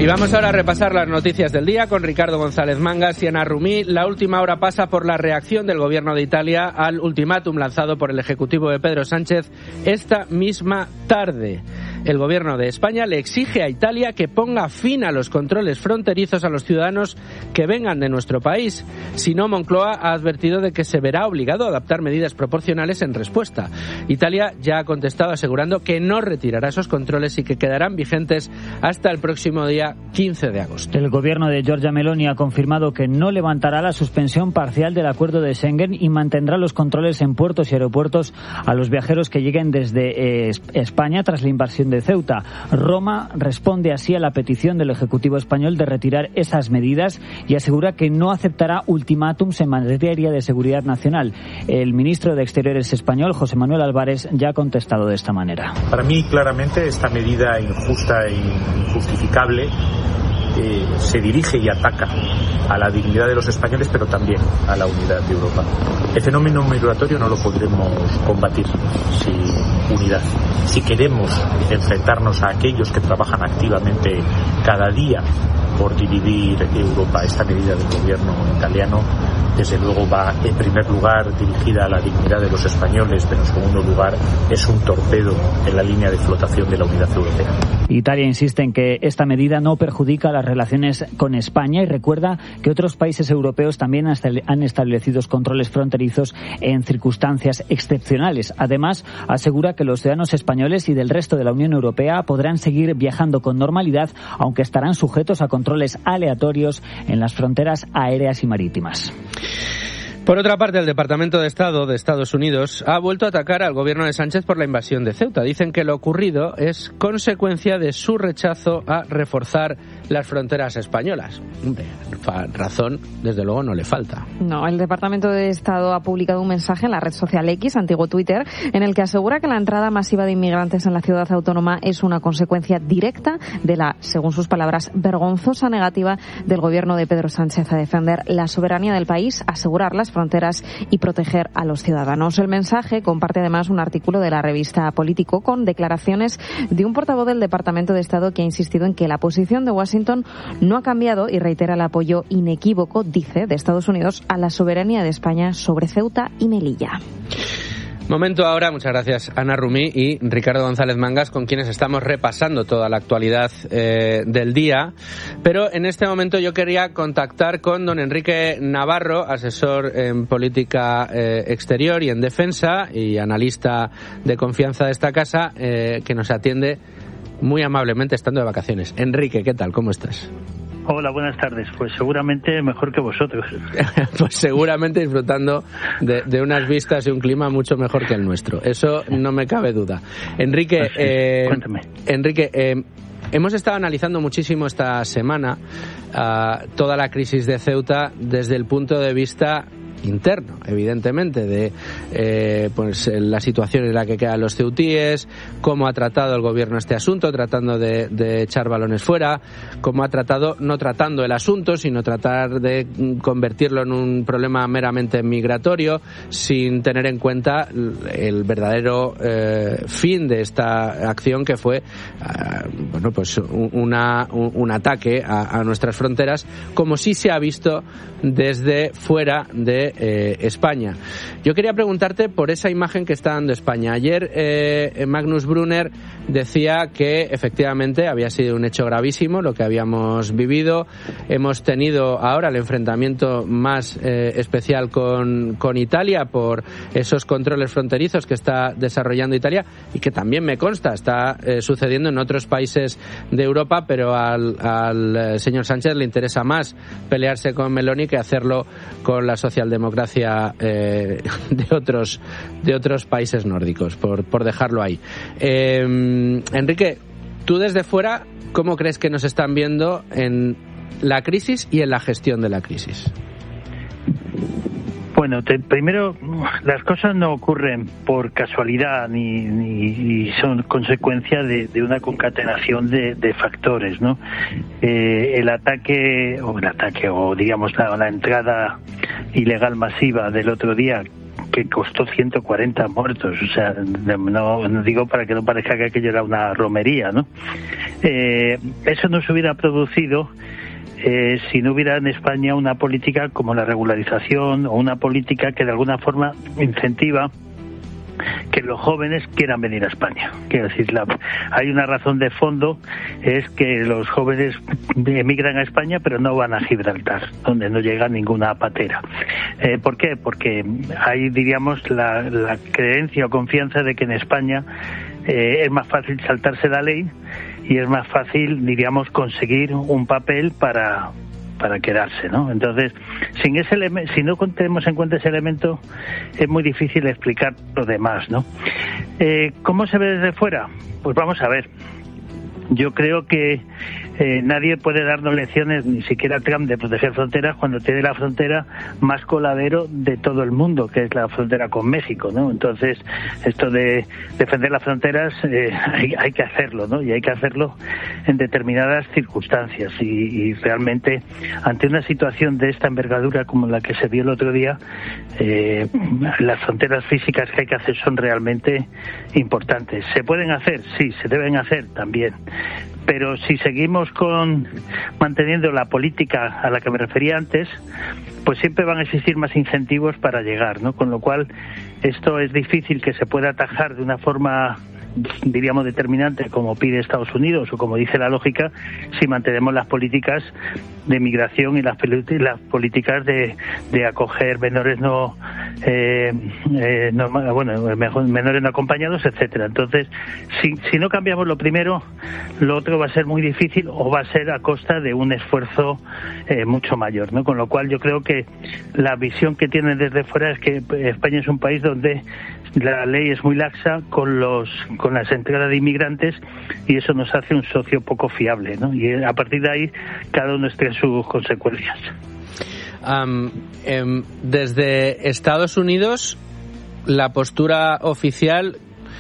Y vamos ahora a repasar las noticias del día con Ricardo González Mangas y Ana Rumí. La última hora pasa por la reacción del Gobierno de Italia al ultimátum lanzado por el Ejecutivo de Pedro Sánchez esta misma tarde. El Gobierno de España le exige a Italia que ponga fin a los controles fronterizos a los ciudadanos que vengan de nuestro país. Si no, Moncloa ha advertido de que se verá obligado a adaptar medidas proporcionales en respuesta. Italia ya ha contestado asegurando que no retirará esos controles y que quedarán vigentes hasta el próximo día 15 de agosto. El Gobierno de Giorgia Meloni ha confirmado que no levantará la suspensión parcial del acuerdo de Schengen y mantendrá los controles en puertos y aeropuertos a los viajeros que lleguen desde España tras la invasión de Ceuta. Roma responde así a la petición del Ejecutivo español de retirar esas medidas y asegura que no aceptará ultimátums en materia de seguridad nacional. El ministro de Exteriores español, José Manuel Álvarez, ya ha contestado de esta manera. Para mí, claramente, esta medida injusta e injustificable se dirige y ataca a la dignidad de los españoles, pero también a la unidad de Europa. El fenómeno migratorio no lo podremos combatir sin unidad. Si queremos enfrentarnos a aquellos que trabajan activamente cada día por dividir Europa, esta medida del gobierno italiano desde luego va en primer lugar dirigida a la dignidad de los españoles, pero en segundo lugar es un torpedo en la línea de flotación de la unidad europea. Italia insiste en que esta medida no perjudica las relaciones con España y recuerda que otros países europeos también han establecido controles fronterizos en circunstancias excepcionales. Además, asegura que los ciudadanos españoles y del resto de la Unión Europea podrán seguir viajando con normalidad, aunque estarán sujetos a controles aleatorios en las fronteras aéreas y marítimas. Por otra parte, el Departamento de Estado de Estados Unidos ha vuelto a atacar al gobierno de Sánchez por la invasión de Ceuta. Dicen que lo ocurrido es consecuencia de su rechazo a reforzar las fronteras españolas. Razón, desde luego, no le falta. No, el Departamento de Estado ha publicado un mensaje en la red social X, antiguo Twitter, en el que asegura que la entrada masiva de inmigrantes en la ciudad autónoma es una consecuencia directa de la, según sus palabras, vergonzosa negativa del gobierno de Pedro Sánchez a defender la soberanía del país, asegurar las fronteras y proteger a los ciudadanos. El mensaje comparte además un artículo de la revista Político con declaraciones de un portavoz del Departamento de Estado que ha insistido en que la posición de Washington no ha cambiado y reitera el apoyo inequívoco, dice, de Estados Unidos a la soberanía de España sobre Ceuta y Melilla. Momento ahora, muchas gracias Ana Rumí y Ricardo González Mangas, con quienes estamos repasando toda la actualidad del día, pero en este momento yo quería contactar con don Enrique Navarro, asesor en política exterior y en defensa y analista de confianza de esta casa, que nos atiende muy amablemente estando de vacaciones. Enrique, ¿qué tal? ¿Cómo estás? Hola, buenas tardes. Pues seguramente mejor que vosotros. Pues seguramente disfrutando de unas vistas y un clima mucho mejor que el nuestro. Eso no me cabe duda. Enrique, cuéntame. Enrique, hemos estado analizando muchísimo esta semana toda la crisis de Ceuta desde el punto de vista interno, evidentemente, de pues la situación en la que quedan los ceutíes, cómo ha tratado el gobierno este asunto, tratando de echar balones fuera, cómo ha tratado, no tratando el asunto, sino tratar de convertirlo en un problema meramente migratorio, sin tener en cuenta el verdadero fin de esta acción, que fue bueno, pues un ataque a nuestras fronteras, como sí se ha visto desde fuera de España. Yo quería preguntarte por esa imagen que está dando España. Ayer Magnus Brunner decía que efectivamente había sido un hecho gravísimo lo que habíamos vivido. Hemos tenido ahora el enfrentamiento más especial con Italia por esos controles fronterizos que está desarrollando Italia y que también me consta está sucediendo en otros países de Europa, pero al señor Sánchez le interesa más pelearse con Meloni que hacerlo con la socialdemocracia de otros países nórdicos, por dejarlo ahí. Enrique, tú desde fuera, ¿cómo crees que nos están viendo en la crisis y en la gestión de la crisis? Bueno, primero, las cosas no ocurren por casualidad ni son consecuencia de una concatenación de factores, ¿no? El ataque o digamos la entrada ilegal masiva del otro día, que costó 140 muertos. O sea, no digo para que no parezca que aquello era una romería, ¿no? Eso no se hubiera producido si no hubiera en España una política como la regularización, o una política que de alguna forma incentiva que los jóvenes quieran venir a España. Quiero decir, hay una razón de fondo, es que los jóvenes emigran a España pero no van a Gibraltar, donde no llega ninguna patera. ¿Por qué? Porque hay, diríamos, la creencia o confianza de que en España es más fácil saltarse la ley y es más fácil, diríamos, conseguir un papel para quedarse, ¿no? Entonces, si no tenemos en cuenta ese elemento, es muy difícil explicar lo demás, ¿no? ¿Cómo se ve desde fuera? Pues vamos a ver. Yo creo que nadie puede darnos lecciones, ni siquiera Trump, de proteger fronteras cuando tiene la frontera más coladero de todo el mundo, que es la frontera con México, ¿no? Entonces, esto de defender las fronteras hay que hacerlo, ¿no? Y hay que hacerlo en determinadas circunstancias. Y realmente, ante una situación de esta envergadura como la que se vio el otro día, las fronteras físicas que hay que hacer son realmente importantes. ¿Se pueden hacer? Sí, se deben hacer también. Pero si seguimos manteniendo la política a la que me refería antes, pues siempre van a existir más incentivos para llegar, ¿no? Con lo cual, esto es difícil que se pueda atajar de una forma, diríamos, determinante, como pide Estados Unidos o como dice la lógica, si mantenemos las políticas de migración y las políticas de acoger menores menores no acompañados, etcétera. Entonces, si no cambiamos lo primero, lo otro va a ser muy difícil o va a ser a costa de un esfuerzo mucho mayor, ¿no? Con lo cual, yo creo que la visión que tienen desde fuera es que España es un país donde la ley es muy laxa con las entradas de inmigrantes, y eso nos hace un socio poco fiable, ¿no? Y a partir de ahí cada uno tiene sus consecuencias. Desde Estados Unidos, la postura oficial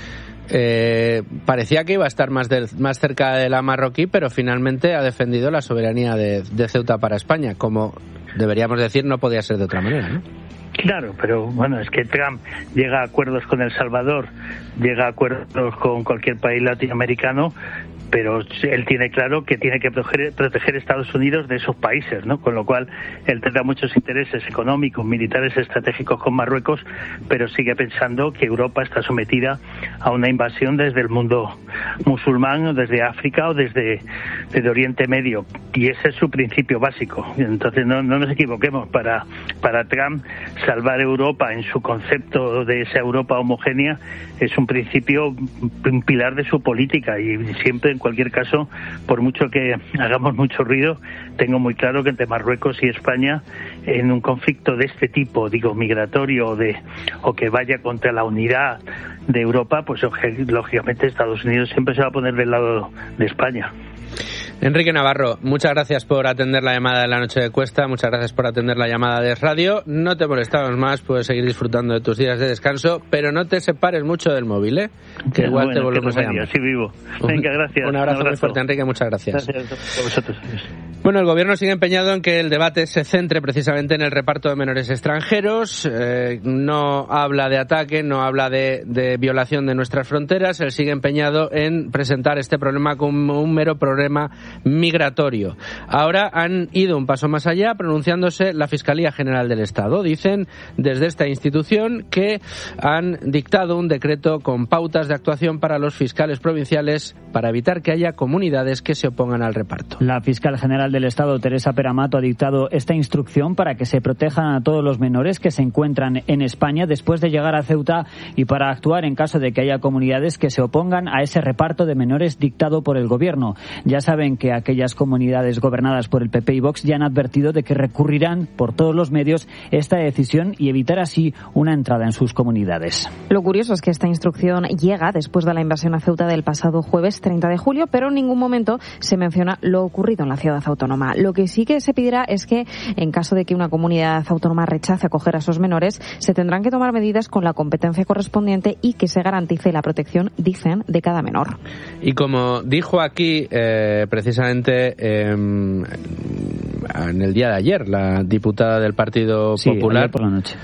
parecía que iba a estar más cerca de la marroquí, pero finalmente ha defendido la soberanía de Ceuta para España, como deberíamos decir, no podía ser de otra manera, ¿no? Claro, pero bueno, es que Trump llega a acuerdos con El Salvador, llega a acuerdos con cualquier país latinoamericano, pero él tiene claro que tiene que proteger Estados Unidos de esos países, ¿no? Con lo cual, él tendrá muchos intereses económicos, militares, estratégicos con Marruecos, pero sigue pensando que Europa está sometida a una invasión desde el mundo musulmán, desde África o desde Oriente Medio, y ese es su principio básico. Entonces, no nos equivoquemos, para Trump, salvar Europa en su concepto de esa Europa homogénea es un principio, un pilar de su política, y siempre, en cualquier caso, por mucho que hagamos mucho ruido, tengo muy claro que entre Marruecos y España, en un conflicto de este tipo, digo, migratorio o que vaya contra la unidad de Europa, pues lógicamente Estados Unidos siempre se va a poner del lado de España. Enrique Navarro, muchas gracias por atender la llamada de la noche de Cuesta, muchas gracias por atender la llamada de radio. No te molestamos más, puedes seguir disfrutando de tus días de descanso, pero no te separes mucho del móvil, que igual te volvemos a llamar. Sí, vivo. Venga, gracias. Un abrazo muy fuerte, Enrique, muchas gracias. Gracias a vosotros. Bueno, el gobierno sigue empeñado en que el debate se centre precisamente en el reparto de menores extranjeros. No habla de ataque, no habla de violación de nuestras fronteras. Él sigue empeñado en presentar este problema como un mero problema migratorio. Ahora han ido un paso más allá, pronunciándose la Fiscalía General del Estado. Dicen desde esta institución que han dictado un decreto con pautas de actuación para los fiscales provinciales para evitar que haya comunidades que se opongan al reparto. La fiscal general del Estado, Teresa Peramato, ha dictado esta instrucción para que se protejan a todos los menores que se encuentran en España después de llegar a Ceuta, y para actuar en caso de que haya comunidades que se opongan a ese reparto de menores dictado por el gobierno. Ya saben que aquellas comunidades gobernadas por el PP y Vox ya han advertido de que recurrirán por todos los medios esta decisión y evitar así una entrada en sus comunidades. Lo curioso es que esta instrucción llega después de la invasión a Ceuta del pasado jueves 30 de julio, pero en ningún momento se menciona lo ocurrido en la ciudad autónoma. Lo que sí que se pedirá es que, en caso de que una comunidad autónoma rechace acoger a esos menores, se tendrán que tomar medidas con la competencia correspondiente y que se garantice la protección, dicen, de cada menor. Y como dijo aquí precisamente en el día de ayer, la diputada del Partido Popular, ayer por la noche,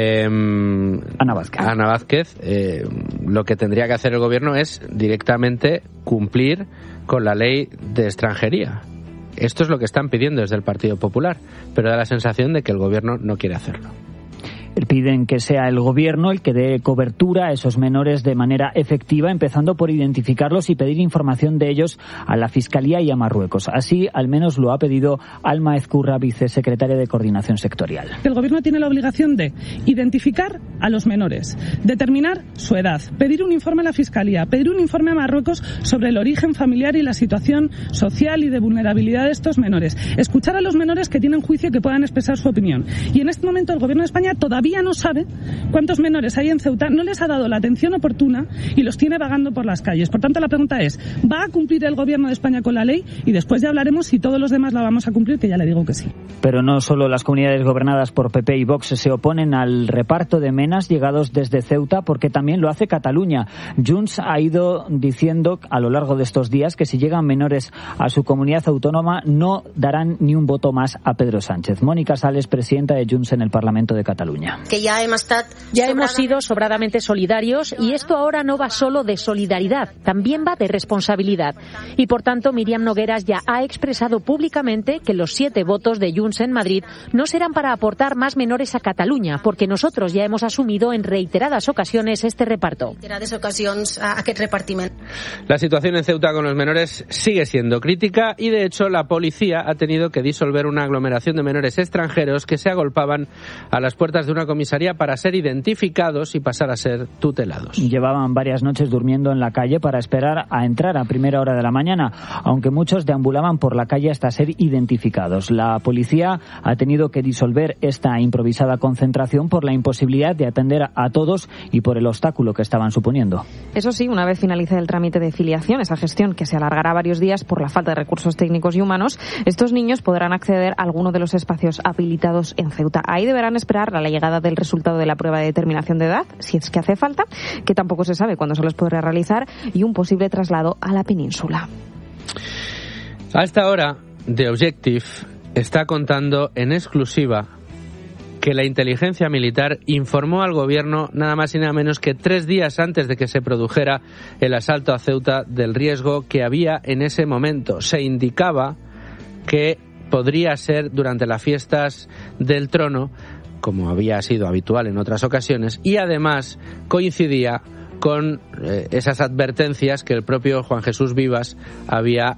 Ana Vázquez, lo que tendría que hacer el gobierno es directamente cumplir con la ley de extranjería. Esto es lo que están pidiendo desde el Partido Popular, pero da la sensación de que el gobierno no quiere hacerlo. Piden que sea el gobierno el que dé cobertura a esos menores de manera efectiva, empezando por identificarlos y pedir información de ellos a la Fiscalía y a Marruecos. Así, al menos lo ha pedido Alma Ezcurra, vicesecretaria de Coordinación Sectorial. El gobierno tiene la obligación de identificar a los menores, determinar su edad, pedir un informe a la Fiscalía, pedir un informe a Marruecos sobre el origen familiar y la situación social y de vulnerabilidad de estos menores, escuchar a los menores que tienen juicio y que puedan expresar su opinión. Y en este momento el gobierno de España todavía no sabe cuántos menores hay en Ceuta, no les ha dado la atención oportuna y los tiene vagando por las calles. Por tanto, la pregunta es, ¿va a cumplir el gobierno de España con la ley? Y después ya hablaremos si todos los demás la vamos a cumplir, que ya le digo que sí. Pero no solo las comunidades gobernadas por PP y Vox se oponen al reparto de menas llegados desde Ceuta, porque también lo hace Cataluña. Junts ha ido diciendo a lo largo de estos días que si llegan menores a su comunidad autónoma no darán ni un voto más a Pedro Sánchez. Mónica Sales, presidenta de Junts en el Parlamento de Cataluña. Que ya hemos sido sobradamente solidarios y esto ahora no va solo de solidaridad, también va de responsabilidad. Y por tanto, Míriam Nogueras ya ha expresado públicamente que los 7 votos de Junts en Madrid no serán para aportar más menores a Cataluña, porque nosotros ya hemos asumido en reiteradas ocasiones este reparto. La situación en Ceuta con los menores sigue siendo crítica y, de hecho, la policía ha tenido que disolver una aglomeración de menores extranjeros que se agolpaban a las puertas de una comisaría para ser identificados y pasar a ser tutelados. Llevaban varias noches durmiendo en la calle para esperar a entrar a primera hora de la mañana, aunque muchos deambulaban por la calle hasta ser identificados. La policía ha tenido que disolver esta improvisada concentración por la imposibilidad de atender a todos y por el obstáculo que estaban suponiendo. Eso sí, una vez finalice el trámite de filiación, esa gestión que se alargará varios días por la falta de recursos técnicos y humanos, estos niños podrán acceder a alguno de los espacios habilitados en Ceuta. Ahí deberán esperar la llegada del resultado de la prueba de determinación de edad, si es que hace falta, que tampoco se sabe cuándo se les podrá realizar, y un posible traslado a la península. A esta hora, The Objective está contando en exclusiva que la inteligencia militar informó al gobierno nada más y nada menos que 3 días antes de que se produjera el asalto a Ceuta del riesgo que había en ese momento. Se indicaba que podría ser durante las fiestas del Trono, como había sido habitual en otras ocasiones, y además coincidía con esas advertencias que el propio Juan Jesús Vivas había,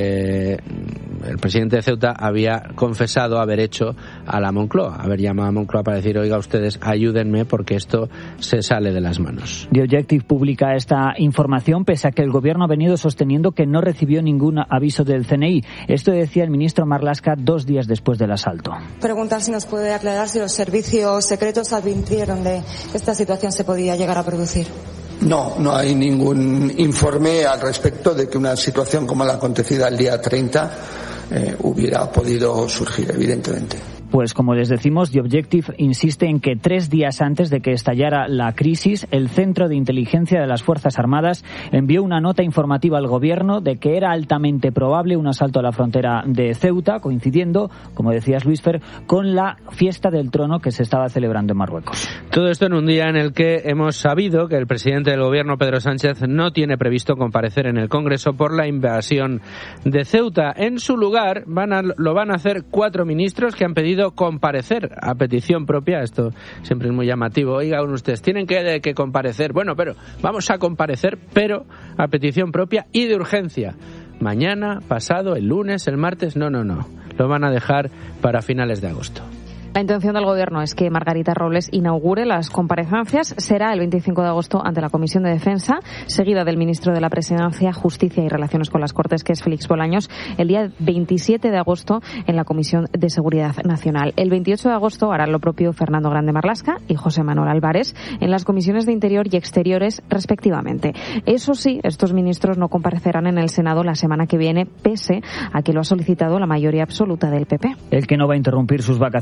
el presidente de Ceuta, había confesado haber hecho a la Moncloa, haber llamado a Moncloa para decir, oiga, ustedes ayúdenme porque esto se sale de las manos. The Objective publica esta información pese a que el gobierno ha venido sosteniendo que no recibió ningún aviso del CNI. Esto decía el ministro Marlaska 2 días después del asalto. Preguntar si nos puede aclarar si los servicios secretos advirtieron de que esta situación se podía llegar a producir. No hay ningún informe al respecto de que una situación como la acontecida el día 30 hubiera podido surgir, evidentemente. Pues como les decimos, The Objective insiste en que 3 días antes de que estallara la crisis, el Centro de Inteligencia de las Fuerzas Armadas envió una nota informativa al gobierno de que era altamente probable un asalto a la frontera de Ceuta, coincidiendo, como decías Luisfer, con la fiesta del Trono que se estaba celebrando en Marruecos. Todo esto en un día en el que hemos sabido que el presidente del gobierno, Pedro Sánchez, no tiene previsto comparecer en el Congreso por la invasión de Ceuta. En su lugar lo van a hacer 4 ministros que han pedido comparecer a petición propia. Esto siempre es muy llamativo. Oigan ustedes, tienen que comparecer. Bueno, pero vamos a comparecer, pero a petición propia y de urgencia. Mañana, pasado, el lunes, el martes, no. Lo van a dejar para finales de agosto. La intención del Gobierno es que Margarita Robles inaugure las comparecencias. Será el 25 de agosto ante la Comisión de Defensa, seguida del ministro de la Presidencia, Justicia y Relaciones con las Cortes, que es Félix Bolaños, el día 27 de agosto en la Comisión de Seguridad Nacional. El 28 de agosto harán lo propio Fernando Grande Marlaska y José Manuel Álvarez en las comisiones de Interior y Exteriores, respectivamente. Eso sí, estos ministros no comparecerán en el Senado la semana que viene, pese a que lo ha solicitado la mayoría absoluta del PP. El que no va a interrumpir sus vacaciones es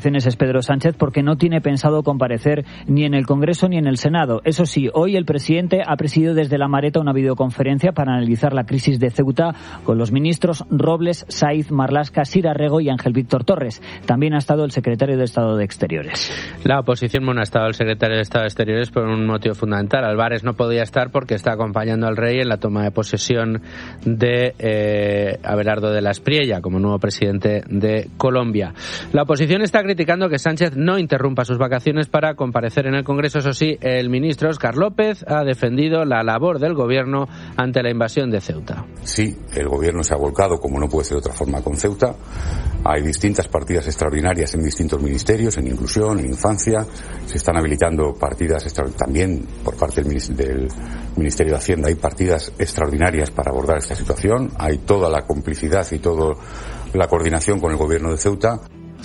Pedro Sánchez porque no tiene pensado comparecer ni en el Congreso ni en el Senado. Eso sí, hoy el presidente ha presidido desde La Mareta una videoconferencia para analizar la crisis de Ceuta con los ministros Robles, Saiz, Marlaska, Sira Rego y Ángel Víctor Torres. También ha estado el secretario de Estado de Exteriores. La oposición, ha estado el secretario de Estado de Exteriores por un motivo fundamental. Álvarez no podía estar porque está acompañando al rey en la toma de posesión de Abelardo de la Espriella como nuevo presidente de Colombia. La oposición está criticando que Sánchez no interrumpa sus vacaciones para comparecer en el Congreso. Eso sí, el ministro Óscar López ha defendido la labor del gobierno ante la invasión de Ceuta. Sí, el gobierno se ha volcado, como no puede ser de otra forma, con Ceuta. Hay distintas partidas extraordinarias en distintos ministerios, en inclusión, en infancia. Se están habilitando partidas también por parte del Ministerio de Hacienda. Hay partidas extraordinarias para abordar esta situación. Hay toda la complicidad y toda la coordinación con el gobierno de Ceuta.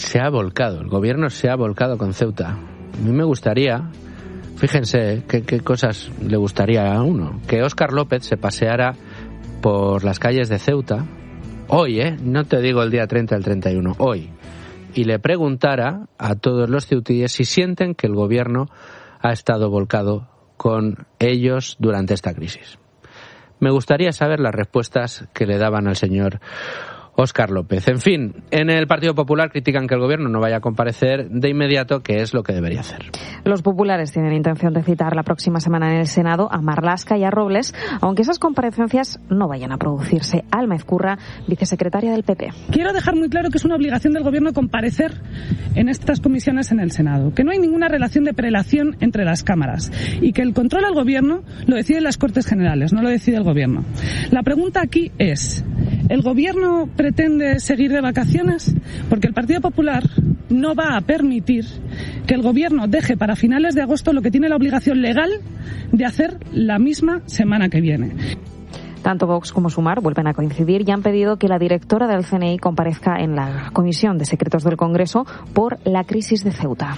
El gobierno se ha volcado con Ceuta. A mí me gustaría, fíjense qué cosas le gustaría a uno, que Óscar López se paseara por las calles de Ceuta, hoy, no te digo el día 30, el 31, hoy, y le preguntara a todos los ceutíes si sienten que el gobierno ha estado volcado con ellos durante esta crisis. Me gustaría saber las respuestas que le daban al señor Óscar López. En fin, en el Partido Popular critican que el gobierno no vaya a comparecer de inmediato, que es lo que debería hacer. Los populares tienen intención de citar la próxima semana en el Senado a Marlaska y a Robles, aunque esas comparecencias no vayan a producirse. Alma Ezcurra, vicesecretaria del PP. Quiero dejar muy claro que es una obligación del gobierno comparecer en estas comisiones en el Senado, que no hay ninguna relación de prelación entre las cámaras y que el control al gobierno lo deciden las Cortes Generales, no lo decide el gobierno. La pregunta aquí es: ¿el gobierno pretende seguir de vacaciones? Porque el Partido Popular no va a permitir que el gobierno deje para finales de agosto lo que tiene la obligación legal de hacer la misma semana que viene. Tanto Vox como Sumar vuelven a coincidir y han pedido que la directora del CNI comparezca en la Comisión de Secretos del Congreso por la crisis de Ceuta.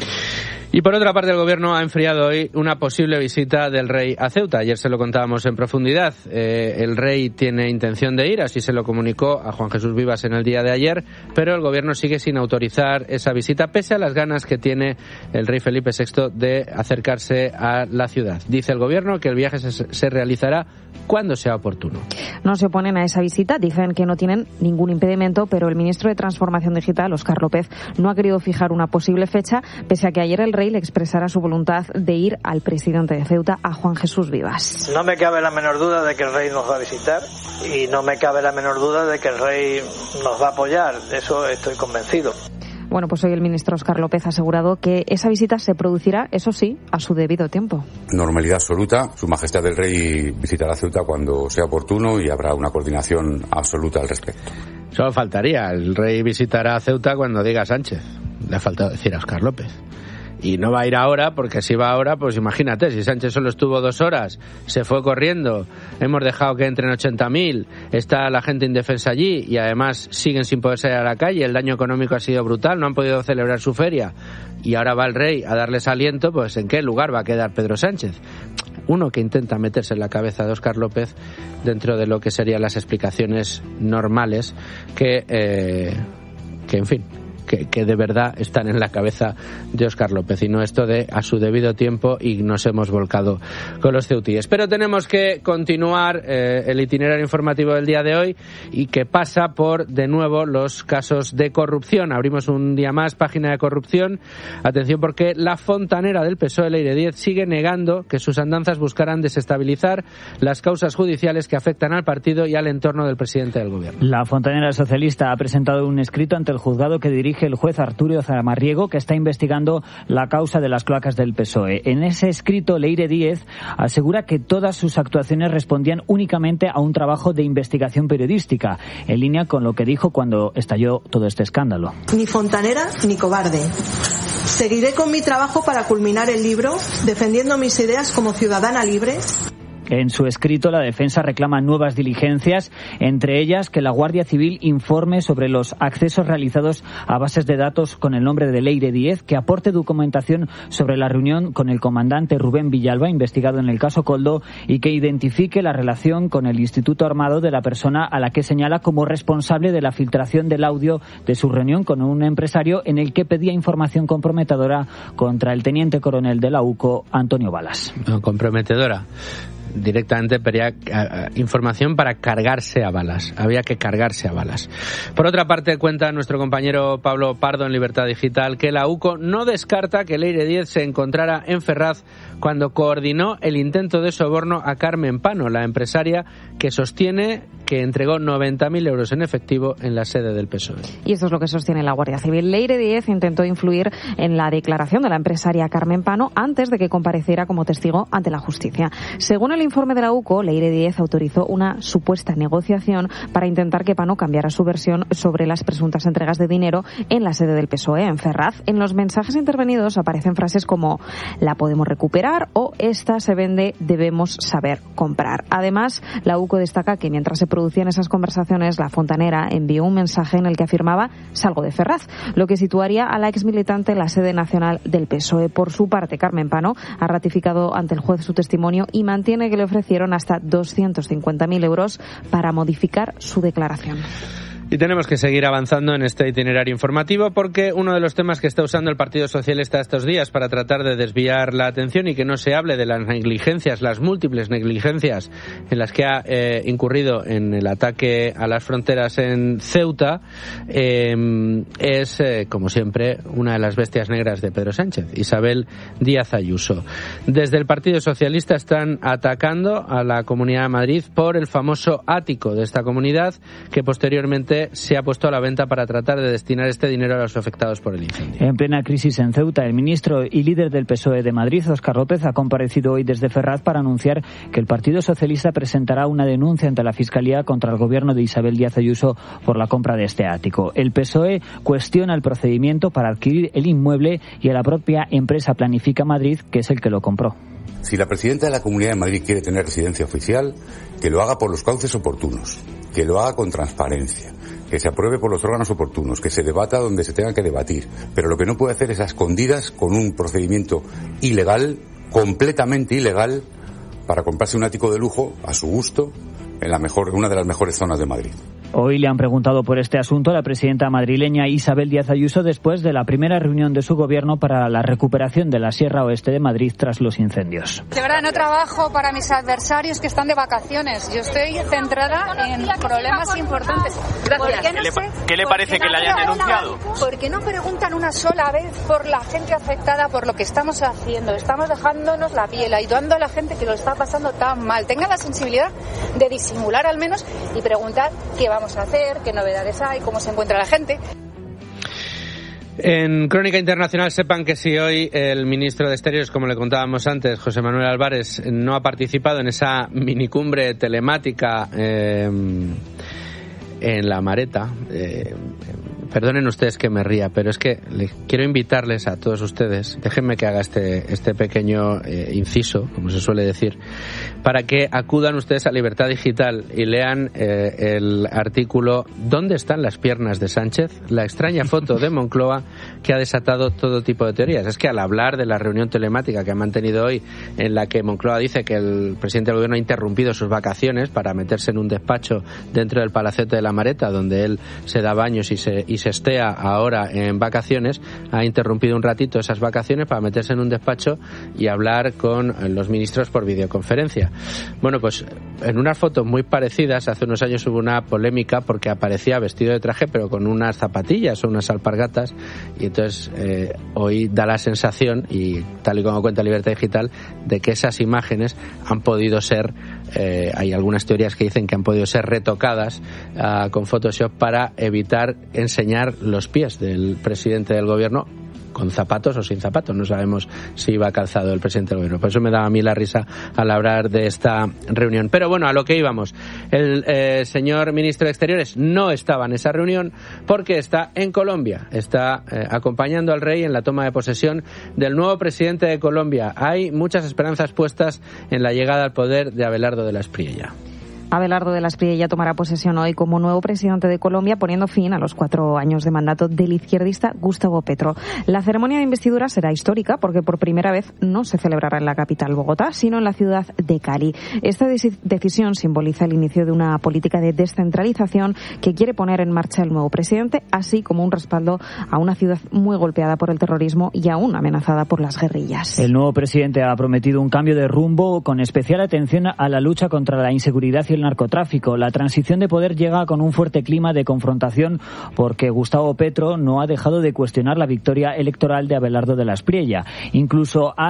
Y por otra parte, el gobierno ha enfriado hoy una posible visita del rey a Ceuta. Ayer se lo contábamos en profundidad. El rey tiene intención de ir, así se lo comunicó a Juan Jesús Vivas en el día de ayer, pero el gobierno sigue sin autorizar esa visita, pese a las ganas que tiene el rey Felipe VI de acercarse a la ciudad. Dice el gobierno que el viaje se realizará cuando sea oportuno. No se oponen a esa visita, dicen que no tienen ningún impedimento, pero el ministro de Transformación Digital, Óscar López, no ha querido fijar una posible fecha, pese a que ayer el rey le expresara su voluntad de ir al presidente de Ceuta, a Juan Jesús Vivas. No me cabe la menor duda de que el rey nos va a visitar y no me cabe la menor duda de que el rey nos va a apoyar, de eso estoy convencido. Bueno, pues hoy el ministro Óscar López ha asegurado que esa visita se producirá, eso sí, a su debido tiempo. Normalidad absoluta. Su Majestad el Rey visitará Ceuta cuando sea oportuno y habrá una coordinación absoluta al respecto. Solo faltaría. El rey visitará Ceuta cuando diga Sánchez. Le ha faltado decir a Óscar López. Y no va a ir ahora, porque si va ahora, pues imagínate, si Sánchez solo estuvo 2 horas, se fue corriendo, hemos dejado que entren 80.000, está la gente indefensa allí y además siguen sin poder salir a la calle, el daño económico ha sido brutal, no han podido celebrar su feria y ahora va el rey a darles aliento, pues ¿en qué lugar va a quedar Pedro Sánchez? Uno que intenta meterse en la cabeza de Óscar López dentro de lo que serían las explicaciones normales que en fin, que de verdad están en la cabeza de Óscar López y no esto de a su debido tiempo y nos hemos volcado con los ceutíes. Pero tenemos que continuar el itinerario informativo del día de hoy y que pasa por, de nuevo, los casos de corrupción. Abrimos un día más página de corrupción. Atención, porque la fontanera del PSOE, Leire Díez, sigue negando que sus andanzas buscaran desestabilizar las causas judiciales que afectan al partido y al entorno del presidente del gobierno. La fontanera socialista ha presentado un escrito ante el juzgado que dirige el juez Arturo Zamarriego, que está investigando la causa de las cloacas del PSOE. En ese escrito, Leire Díez asegura que todas sus actuaciones respondían únicamente a un trabajo de investigación periodística, en línea con lo que dijo cuando estalló todo este escándalo. Ni fontanera ni cobarde. Seguiré con mi trabajo para culminar el libro, defendiendo mis ideas como ciudadana libre. En su escrito, la defensa reclama nuevas diligencias, entre ellas que la Guardia Civil informe sobre los accesos realizados a bases de datos con el nombre de Leire Díez, que aporte documentación sobre la reunión con el comandante Rubén Villalba, investigado en el caso Koldo, y que identifique la relación con el Instituto Armado de la persona a la que señala como responsable de la filtración del audio de su reunión con un empresario en el que pedía información comprometedora contra el teniente coronel de la UCO, Antonio Balas. No, comprometedora. Directamente pedía información para cargarse a Balas. Había que cargarse a Balas. Por otra parte, cuenta nuestro compañero Pablo Pardo en Libertad Digital que la UCO no descarta que Leire Díez se encontrara en Ferraz cuando coordinó el intento de soborno a Carmen Pano, la empresaria que sostiene que entregó 90.000 euros en efectivo en la sede del PSOE. Y esto es lo que sostiene la Guardia Civil. Leire Díez intentó influir en la declaración de la empresaria Carmen Pano antes de que compareciera como testigo ante la justicia. Según el informe de la UCO, Leire Díez autorizó una supuesta negociación para intentar que Pano cambiara su versión sobre las presuntas entregas de dinero en la sede del PSOE en Ferraz. En los mensajes intervenidos aparecen frases como "la podemos recuperar" o "esta se vende, debemos saber comprar". Además, la UCO destaca que mientras se producían esas conversaciones, la fontanera envió un mensaje en el que afirmaba "salgo de Ferraz", lo que situaría a la exmilitante en la sede nacional del PSOE. Por su parte, Carmen Pano ha ratificado ante el juez su testimonio y mantiene que le ofrecieron hasta 250.000 euros para modificar su declaración. Y tenemos que seguir avanzando en este itinerario informativo porque uno de los temas que está usando el Partido Socialista estos días para tratar de desviar la atención y que no se hable de las negligencias, las múltiples negligencias en las que ha incurrido en el ataque a las fronteras en Ceuta, es, como siempre, una de las bestias negras de Pedro Sánchez, Isabel Díaz Ayuso. Desde el Partido Socialista están atacando a la Comunidad de Madrid por el famoso ático de esta comunidad que posteriormente se ha puesto a la venta para tratar de destinar este dinero a los afectados por el incendio. En plena crisis en Ceuta, el ministro y líder del PSOE de Madrid, Óscar López, ha comparecido hoy desde Ferraz para anunciar que el Partido Socialista presentará una denuncia ante la Fiscalía contra el gobierno de Isabel Díaz Ayuso por la compra de este ático. El PSOE cuestiona el procedimiento para adquirir el inmueble y a la propia empresa Planifica Madrid, que es el que lo compró. Si la presidenta de la Comunidad de Madrid quiere tener residencia oficial, que lo haga por los cauces oportunos, que lo haga con transparencia, que se apruebe por los órganos oportunos, que se debata donde se tenga que debatir. Pero lo que no puede hacer es a escondidas con un procedimiento ilegal, completamente ilegal, para comprarse un ático de lujo a su gusto en una de las mejores zonas de Madrid. Hoy le han preguntado por este asunto a la presidenta madrileña Isabel Díaz Ayuso después de la primera reunión de su gobierno para la recuperación de la Sierra Oeste de Madrid tras los incendios. De verdad, no trabajo para mis adversarios que están de vacaciones. Yo estoy centrada en problemas importantes. Gracias. ¿Qué le parece que le hayan denunciado? ¿Por qué no preguntan una sola vez por la gente afectada, por lo que estamos haciendo? Estamos dejándonos la piel, ayudando a la gente que lo está pasando tan mal. Tengan la sensibilidad de disimular al menos y preguntar qué vamos a hacer, qué novedades hay, cómo se encuentra la gente. En Crónica Internacional sepan que si hoy el ministro de Exteriores, como le contábamos antes, José Manuel Álvarez, no ha participado en esa minicumbre telemática en La Mareta, perdonen ustedes que me ría, pero es que quiero invitarles a todos ustedes, déjenme que haga este pequeño inciso, como se suele decir, para que acudan ustedes a Libertad Digital y lean el artículo ¿Dónde están las piernas de Sánchez? La extraña foto de Moncloa que ha desatado todo tipo de teorías. Es que al hablar de la reunión telemática que ha mantenido hoy, en la que Moncloa dice que el presidente del gobierno ha interrumpido sus vacaciones para meterse en un despacho dentro del Palacete de La Mareta, donde él se da baños y se estea ahora en vacaciones, ha interrumpido un ratito esas vacaciones para meterse en un despacho y hablar con los ministros por videoconferencia. Bueno, pues en unas fotos muy parecidas, hace unos años hubo una polémica porque aparecía vestido de traje pero con unas zapatillas o unas alpargatas, y entonces hoy da la sensación, y tal y como cuenta Libertad Digital, de que esas imágenes han podido ser, hay algunas teorías que dicen que han podido ser retocadas con Photoshop para evitar enseñar los pies del presidente del gobierno, con zapatos o sin zapatos. No sabemos si iba calzado el presidente del gobierno. Por eso me daba a mí la risa al hablar de esta reunión. Pero bueno, a lo que íbamos. El señor ministro de Exteriores no estaba en esa reunión porque está en Colombia. Está acompañando al rey en la toma de posesión del nuevo presidente de Colombia. Hay muchas esperanzas puestas en la llegada al poder de Abelardo de la Espriella. Abelardo de la Espriella tomará posesión hoy como nuevo presidente de Colombia, poniendo fin a los 4 años de mandato del izquierdista Gustavo Petro. La ceremonia de investidura será histórica porque por primera vez no se celebrará en la capital, Bogotá, sino en la ciudad de Cali. Esta decisión simboliza el inicio de una política de descentralización que quiere poner en marcha el nuevo presidente, así como un respaldo a una ciudad muy golpeada por el terrorismo y aún amenazada por las guerrillas. El nuevo presidente ha prometido un cambio de rumbo con especial atención a la lucha contra la inseguridad y el narcotráfico. La transición de poder llega con un fuerte clima de confrontación porque Gustavo Petro no ha dejado de cuestionar la victoria electoral de Abelardo de la Espriella. Incluso ha